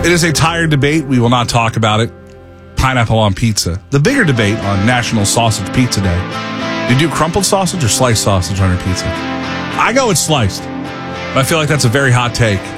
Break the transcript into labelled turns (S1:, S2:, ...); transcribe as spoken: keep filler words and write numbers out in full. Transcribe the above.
S1: It is a tired debate. We will not talk about it. Pineapple on pizza. The bigger debate on National Sausage Pizza Day. Do you do crumpled sausage or sliced sausage on your pizza? I go with sliced. But I feel like that's a very hot take.